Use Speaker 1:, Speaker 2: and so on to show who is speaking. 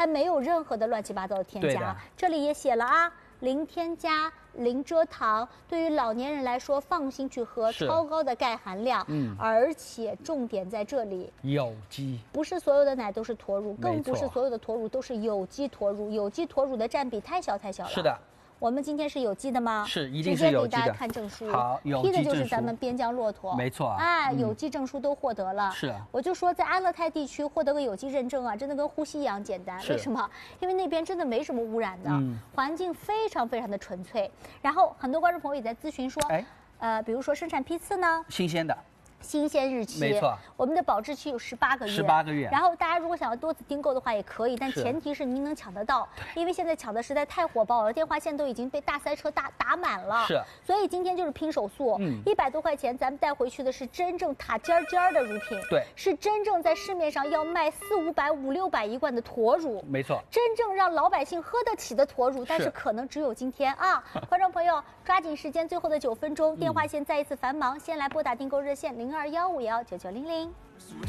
Speaker 1: 它没有任何的乱七八糟的添加。这里也写了啊，零添加。零蔗糖，对于老年人来说，放心去喝，超高的钙含量，而且重点在这里，
Speaker 2: 有机，
Speaker 1: 不是所有的奶都是驼乳，更不是所有的驼乳都是有机驼乳，有机驼乳的占比太小太小了。
Speaker 2: 是的。
Speaker 1: 我们今天是有机的吗？
Speaker 2: 是，一定是有机的。
Speaker 1: 直接给大家看证书。
Speaker 2: 好，有机证书。
Speaker 1: 批的就是咱们边疆骆驼。
Speaker 2: 没错。
Speaker 1: 哎，有机证书都获得了。
Speaker 2: 是。
Speaker 1: 我就说，在阿勒泰地区获得个有机认证啊，真的跟呼吸一样简单。为什么？因为那边真的没什么污染的，环境非常非常的纯粹。然后很多观众朋友也在咨询说，比如说生产批次呢，
Speaker 2: 新鲜的。
Speaker 1: 新鲜日期，
Speaker 2: 没错，
Speaker 1: 我们的保质期有18个月
Speaker 2: ，18个月。
Speaker 1: 然后大家如果想要多次订购的话也可以，但前提是您能抢得到，因为现在抢的实在太火爆了，电话线都已经被大塞车打满了。
Speaker 2: 是，
Speaker 1: 所以今天就是拼手速，100多块钱，咱们带回去的是真正塔尖的乳品，
Speaker 2: 对，
Speaker 1: 是真正在市面上要卖400、500、600一罐的驼乳，
Speaker 2: 没错，
Speaker 1: 真正让老百姓喝得起的驼乳，但是可能只有今天啊！观众朋友，抓紧时间，最后的9分钟，电话线再一次繁忙，先来拨打订购热线0215199900。